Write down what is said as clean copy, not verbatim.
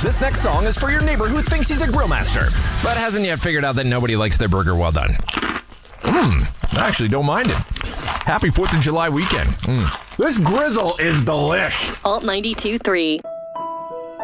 This next song is for your neighbor who thinks he's a grill master, but hasn't yet figured out that nobody likes their burger well done. I actually don't mind it. Happy 4th of July weekend. This grizzle is delish. Alt 92.3.